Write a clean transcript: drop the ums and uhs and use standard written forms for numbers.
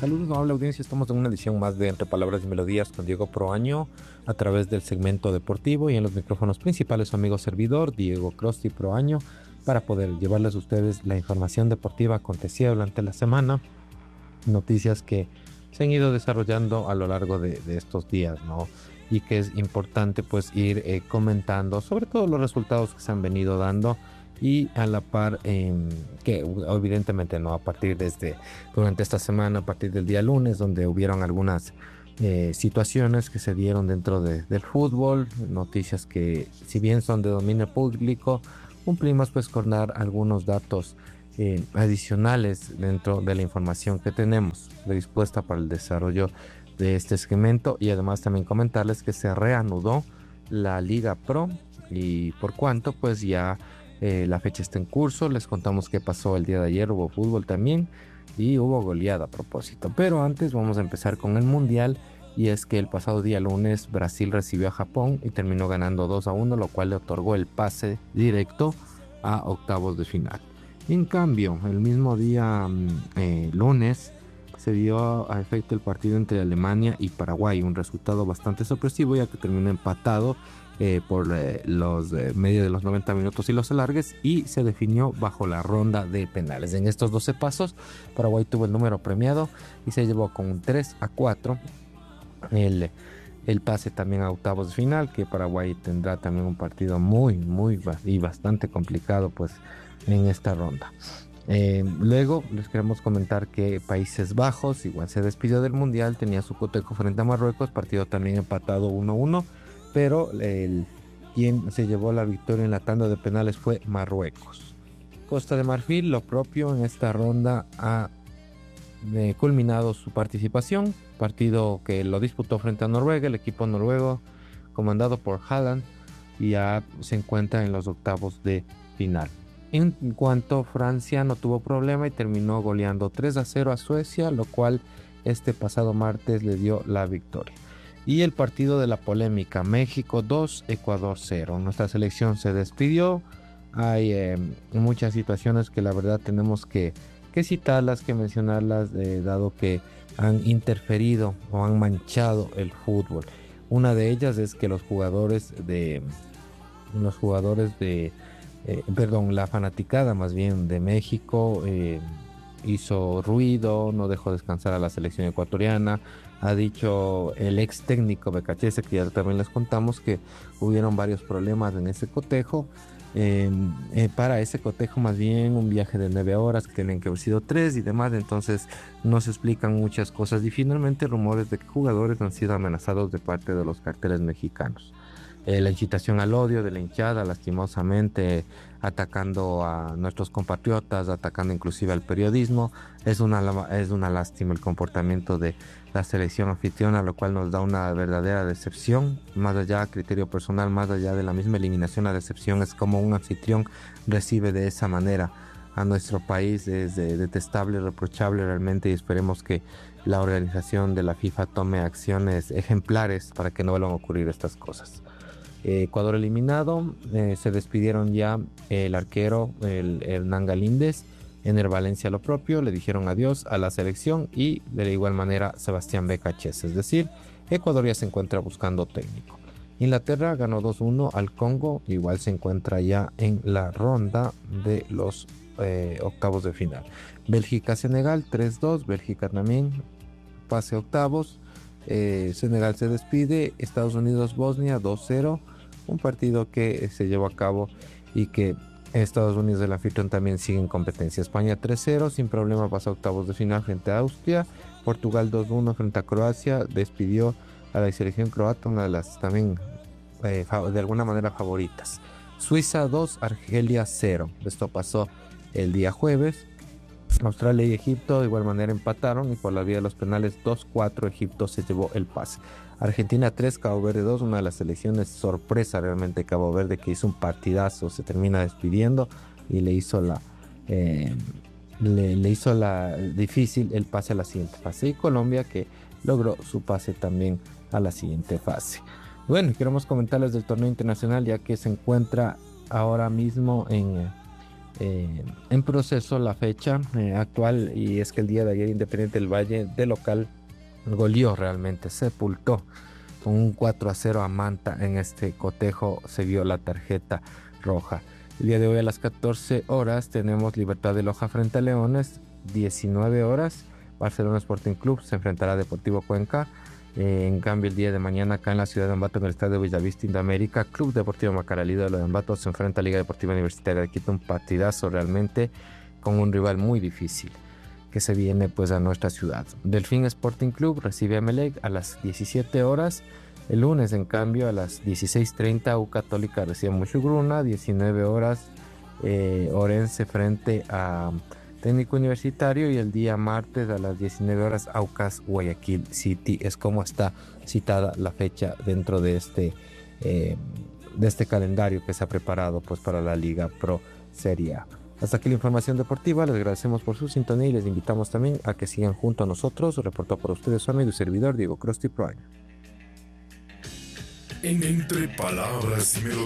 Saludos, amable audiencia. Estamos en una edición más de Entre Palabras y Melodías con Diego Proaño a través del segmento deportivo y en los micrófonos principales su amigo servidor Diego Crosti Proaño para poder llevarles a ustedes la información deportiva acontecida durante la semana, noticias que se han ido desarrollando a lo largo de estos días, ¿no? Y que es importante pues ir comentando sobre todo los resultados que se han venido dando y a la par que evidentemente no a partir durante esta semana, a partir del día lunes, donde hubieron algunas situaciones que se dieron dentro del fútbol, noticias que si bien son de dominio público, cumplimos pues con dar algunos datos adicionales dentro de la información que tenemos predispuesta para el desarrollo de este segmento, y además también comentarles que se reanudó la Liga Pro y por cuanto pues ya la fecha está en curso. Les contamos qué pasó el día de ayer. Hubo fútbol también y hubo goleada a propósito. Pero antes vamos a empezar con el Mundial. Y es que el pasado día lunes Brasil recibió a Japón y terminó ganando 2-1, lo cual le otorgó el pase directo a octavos de final. En cambio, el mismo día lunes se dio a efecto el partido entre Alemania y Paraguay. Un resultado bastante sorpresivo ya que terminó empatado por los medio de los 90 minutos y los alargues, y se definió bajo la ronda de penales. En estos 12 pasos Paraguay tuvo el número premiado y se llevó con un 3-4 el pase también a octavos de final, que Paraguay tendrá también un partido muy y bastante complicado pues en esta ronda. Luego les queremos comentar que Países Bajos igual se despidió del Mundial, tenía su cotejo frente a Marruecos, partido también empatado 1-1, pero quien se llevó la victoria en la tanda de penales fue Marruecos. Costa de Marfil, lo propio en esta ronda, ha culminado su participación, partido que lo disputó frente a Noruega. El equipo noruego comandado por Haaland ya se encuentra en los octavos de final. En cuanto Francia no tuvo problema y terminó goleando 3-0 a Suecia, lo cual este pasado martes le dio la victoria. Y el partido de la polémica, México 2, Ecuador 0. Nuestra selección se despidió. Hay muchas situaciones que la verdad tenemos que citarlas, que mencionarlas, dado que han interferido o han manchado el fútbol. Una de ellas es que la fanaticada más bien de México hizo ruido, no dejó descansar a la selección ecuatoriana. Ha dicho el ex técnico Becachese, que ya también les contamos, que hubieron varios problemas en ese cotejo. Para ese cotejo más bien un viaje de 9 horas que tienen que haber sido 3 y demás, entonces no se explican muchas cosas, y finalmente rumores de que jugadores han sido amenazados de parte de los carteles mexicanos. La incitación al odio de la hinchada, lastimosamente atacando a nuestros compatriotas, atacando inclusive al periodismo. Es una lástima el comportamiento de la selección anfitriona, lo cual nos da una verdadera decepción. Más allá, a criterio personal, más allá de la misma eliminación, la decepción es como un anfitrión recibe de esa manera a nuestro país. Es detestable, reprochable realmente, y esperemos que la organización de la FIFA tome acciones ejemplares para que no vuelvan a ocurrir estas cosas. Ecuador eliminado, se despidieron ya el arquero, el Hernán Galíndez, Ener Valencia lo propio, le dijeron adiós a la selección, y de igual manera Sebastián Becachese, es decir, Ecuador ya se encuentra buscando técnico. Inglaterra ganó 2-1 al Congo, igual se encuentra ya en la ronda de los octavos de final. Bélgica-Senegal 3-2, Bélgica también pase a octavos. Senegal se despide. Estados Unidos-Bosnia 2-0, un partido que se llevó a cabo y que Estados Unidos, el anfitrión, también sigue en competencia. España 3-0, sin problema pasa a octavos de final frente a Austria. Portugal 2-1 frente a Croacia, despidió a la selección croata, una de las también de alguna manera favoritas. Suiza 2, Argelia 0. Esto pasó el día jueves. Australia y Egipto de igual manera empataron, y por la vía de los penales 2-4 Egipto se llevó el pase. Argentina 3, Cabo Verde 2, una de las selecciones sorpresa realmente. Cabo Verde, que hizo un partidazo, se termina despidiendo y le hizo la difícil el pase a la siguiente fase. Y Colombia, que logró su pase también a la siguiente fase. Bueno, queremos comentarles del torneo internacional, ya que se encuentra ahora mismo en proceso la fecha actual, y es que el día de ayer Independiente del Valle de local goleó, realmente sepultó con un 4-0 a Manta. En este cotejo se vio la tarjeta roja. El día de hoy a las 14 horas tenemos Libertad de Loja frente a Leones. 19 horas Barcelona Sporting Club se enfrentará a Deportivo Cuenca. En cambio, el día de mañana acá en la ciudad de Ambato, en el estadio Bellavista Indoamérica, Club Deportivo Macará, de Ambato, se enfrenta a Liga Deportiva Universitaria de Quito. Un partidazo realmente, con un rival muy difícil que se viene pues a nuestra ciudad. Delfín Sporting Club recibe a Emelec a las 17 horas. El lunes, en cambio, a las 16:30, U Católica recibe a Muchugruna. 19 horas Orense frente a Técnico Universitario, y el día martes a las 19 horas Aucas Guayaquil City. Es como está citada la fecha dentro de este calendario que se ha preparado pues para la Liga Pro Serie A. Hasta aquí la información deportiva. Les agradecemos por su sintonía y les invitamos también a que sigan junto a nosotros. Reportó por ustedes su amigo y servidor Diego Crosti Pro Año. Entre palabras y melodías.